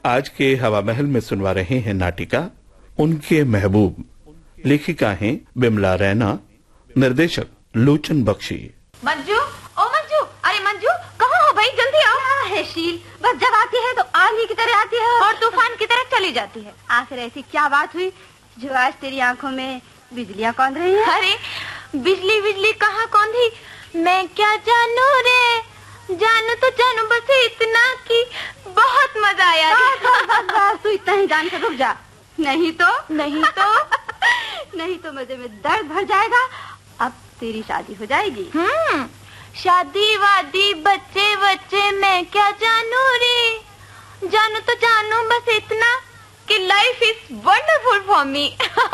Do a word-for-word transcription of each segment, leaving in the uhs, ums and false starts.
आज के हवा महल में सुनवा रहे हैं नाटिका उनके महबूब। लेखिका हैं बिमला रैना, निर्देशक लोचन बख्शी। मंजू, ओ मंजू, अरे मंजू कहाँ हो भाई, जल्दी आओ। क्या है शील, बस जब आती है तो आंधी की तरह आती है और तूफान की तरह चली जाती है। आखिर ऐसी क्या बात हुई जो आज तेरी आंखों में बिजलियाँ कौंध रही हैं? अरे बिजली बिजली कहाँ कौंधी, मैं क्या जानू रे, जानू तो जानू बस इतना कि बहुत मजा आया। तू इतना ही जान कर रुक जा, नहीं तो नहीं तो नहीं तो मजे में दर्द भर जाएगा। अब तेरी शादी हो जाएगी। हम्म, शादी वादी बच्चे बच्चे मैं क्या जानू रे, जानू तो जानू बस इतना कि life is wonderful for me.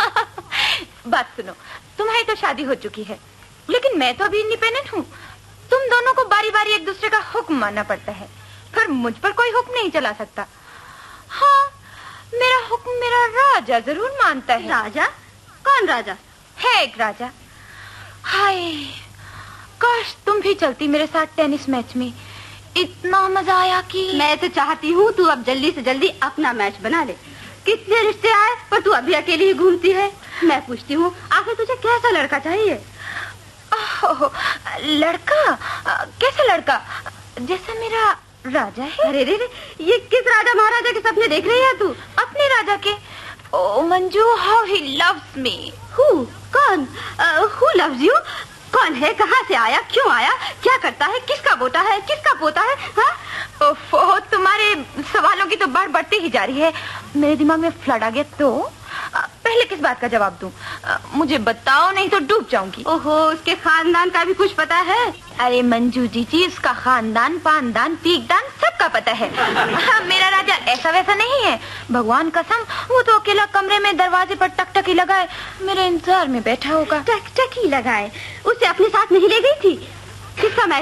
बात सुनो, तुम्हारी तो शादी हो चुकी है, लेकिन मैं तो अभी इंडिपेंडेंट हूँ। तुम दोनों को बारी बारी एक दूसरे का हुक्म मानना पड़ता है, पर मुझ पर कोई हुक्म नहीं चला सकता। हाँ, मेरा हुक्म मेरा राजा जरूर मानता है। राजा? कौन राजा? है एक राजा। हाय, काश तुम भी चलती मेरे साथ टेनिस मैच में, इतना मजा आया कि। मैं तो चाहती हूँ तू अब जल्दी से जल्दी अपना मैच बना ले। कितने रिश्ते आए पर तू अभी अकेली ही घूमती है। मैं पूछती हूँ आखिर तुझे कैसा लड़का चाहिए? ओह, लड़का? कैसा लड़का? जैसा मेरा राजा है। अरे रे रे, ये किस राजा महाराजा के सपने देख रही है तू? अपने राजा के। ओ Manju, how he loves me. Who? कौन? Who loves you? कौन है, कहाँ से आया, क्यों आया, क्या करता है, किसका बेटा है, किसका पोता है? हाँ? ओफो, तुम्हारे सवालों की तो बाढ़ बढ़ती ही जा रही है। मेरे दिमाग में फ्लड आ गया तो पहले किस बात का जवाब दूं? मुझे बताओ, नहीं तो डूब जाऊंगी। ओहो, उसके खानदान का भी कुछ पता है? अरे मंजू जी जी, उसका खानदान पानदान पीकदान सबका पता है। मेरा राजा ऐसा वैसा नहीं है, भगवान कसम, वो तो अकेला कमरे में दरवाजे पर टकटकी लगाए मेरे इंतजार में बैठा होगा। टकटकी लगाए? उसे अपने साथ नहीं ले गई थी? किसका